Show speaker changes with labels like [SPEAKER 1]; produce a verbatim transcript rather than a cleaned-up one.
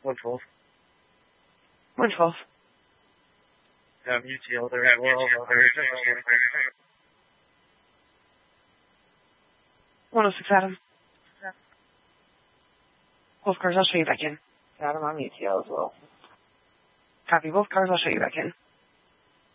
[SPEAKER 1] one twelve.
[SPEAKER 2] one twelve.
[SPEAKER 1] Um, U T L there as well.
[SPEAKER 2] one oh six, Adam. Both cars, I'll show you back in.
[SPEAKER 3] Adam, I'm U T L as well.
[SPEAKER 2] Copy both cars, I'll show you back in.